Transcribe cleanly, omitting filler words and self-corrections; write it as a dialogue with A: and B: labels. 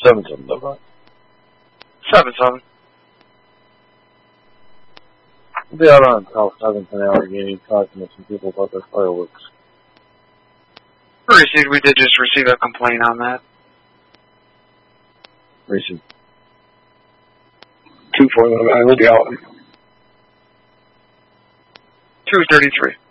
A: 7-7, no problem.
B: 7-7.
A: We'll be out on South 7th an hour again, talking to some people about their fireworks.
B: Received. We did just receive a complaint on that.
A: Received.
C: 249, we'll be out.
B: 233.